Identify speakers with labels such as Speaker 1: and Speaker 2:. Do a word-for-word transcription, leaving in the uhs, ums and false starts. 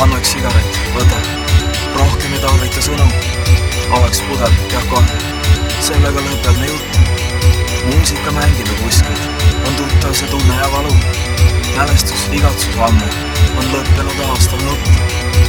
Speaker 1: kannaks sigaret, võta. Rohkem ei tarvita sõnu. Avaks pudel, peab kohe. Sellega lõpeb me jutt. Muusika mängime kuskilt. On tuttav see tunne ja valu. Mälestus, igatsus ammu. On lõppenud aastal nutt.